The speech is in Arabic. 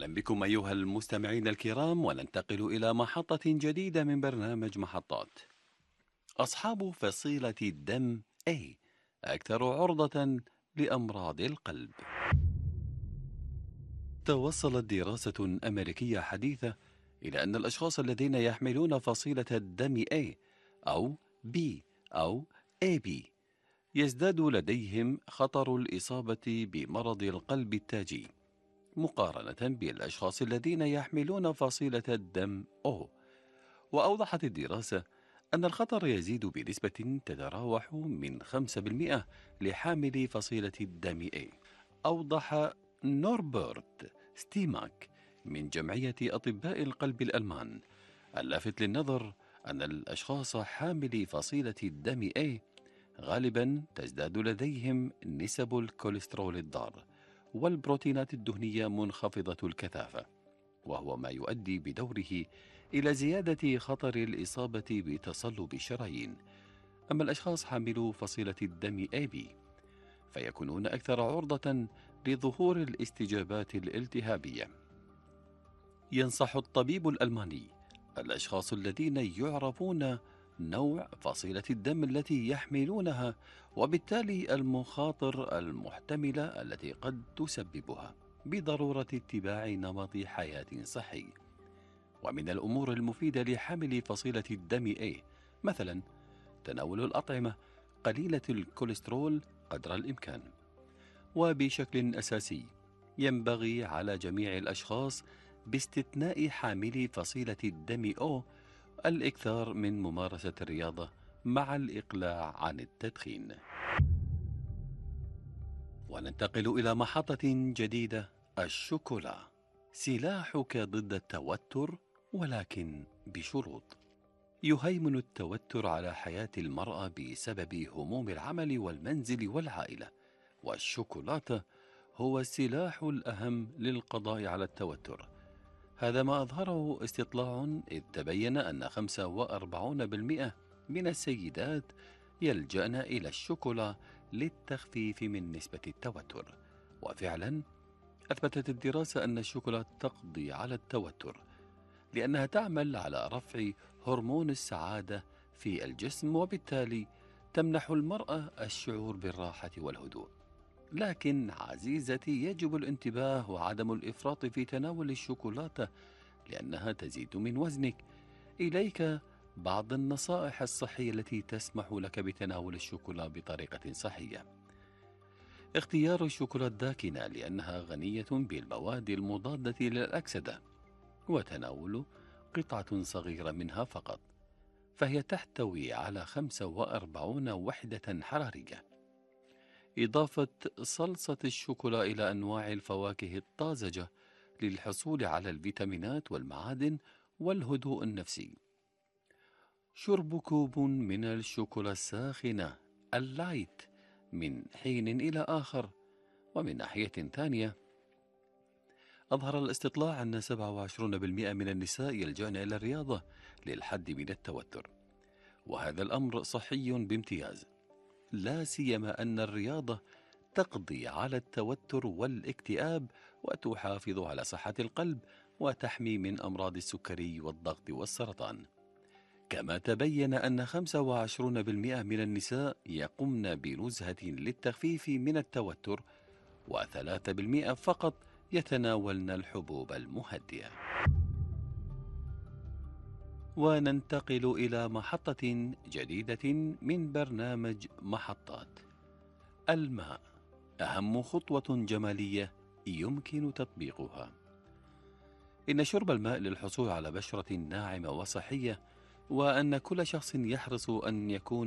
أهلا بكم أيها المستمعين الكرام، وننتقل إلى محطة جديدة من برنامج محطات. أصحاب فصيلة الدم A أكثر عرضة لأمراض القلب. توصلت دراسة أمريكية حديثة إلى أن الأشخاص الذين يحملون فصيلة الدم A أو B أو AB يزداد لديهم خطر الإصابة بمرض القلب التاجي مقارنة بالأشخاص الذين يحملون فصيلة الدم O. وأوضحت الدراسة أن الخطر يزيد بنسبة تتراوح من 5% لحاملي فصيلة الدم A. أوضح نوربرت ستيماك من جمعية أطباء القلب الألمان اللافت للنظر أن الأشخاص حاملي فصيلة الدم A غالبا تزداد لديهم نسب الكوليسترول الضار والبروتينات الدهنية منخفضة الكثافة، وهو ما يؤدي بدوره إلى زيادة خطر الإصابة بتصلب الشرايين. أما الأشخاص حاملو فصيلة الدم AB فيكونون أكثر عرضة لظهور الاستجابات الالتهابية. ينصح الطبيب الألماني الأشخاص الذين يعرفون نوع فصيلة الدم التي يحملونها وبالتالي المخاطر المحتملة التي قد تسببها بضرورة اتباع نمط حياة صحي. ومن الأمور المفيدة لحامل فصيلة الدم A مثلا تناول الأطعمة قليلة الكوليسترول قدر الإمكان. وبشكل أساسي ينبغي على جميع الأشخاص باستثناء حاملي فصيلة الدم O الإكثار من ممارسة الرياضة مع الإقلاع عن التدخين. وننتقل إلى محطة جديدة، الشوكولا سلاحك ضد التوتر ولكن بشروط. يهيمن التوتر على حياة المرأة بسبب هموم العمل والمنزل والعائلة، والشوكولاتة هو السلاح الأهم للقضاء على التوتر. هذا ما أظهره استطلاع إذ تبين أن 45% من السيدات يلجأن إلى الشوكولا للتخفيف من نسبة التوتر. وفعلا أثبتت الدراسة أن الشوكولا تقضي على التوتر لأنها تعمل على رفع هرمون السعادة في الجسم، وبالتالي تمنح المرأة الشعور بالراحة والهدوء. لكن عزيزتي يجب الانتباه وعدم الإفراط في تناول الشوكولاتة لأنها تزيد من وزنك. إليك بعض النصائح الصحية التي تسمح لك بتناول الشوكولا بطريقة صحية. اختيار الشوكولا الداكنة لأنها غنية بالمواد المضادة للأكسدة، وتناول قطعة صغيرة منها فقط، فهي تحتوي على 45 وحدة حرارية. إضافة صلصة الشوكولا إلى أنواع الفواكه الطازجة للحصول على الفيتامينات والمعادن والهدوء النفسي. شرب كوب من الشوكولا الساخنة اللايت من حين إلى آخر. ومن ناحية ثانية أظهر الاستطلاع أن 27% من النساء يلجأن إلى الرياضة للحد من التوتر، وهذا الأمر صحي بامتياز، لا سيما أن الرياضة تقضي على التوتر والاكتئاب وتحافظ على صحة القلب وتحمي من أمراض السكري والضغط والسرطان. كما تبين أن 25% من النساء يقمن بنزهة للتخفيف من التوتر، و3% فقط يتناولن الحبوب المهدئة. وننتقل إلى محطة جديدة من برنامج محطات. الماء أهم خطوة جمالية يمكن تطبيقها. إن شرب الماء للحصول على بشرة ناعمة وصحية، وأن كل شخص يحرص أن يكون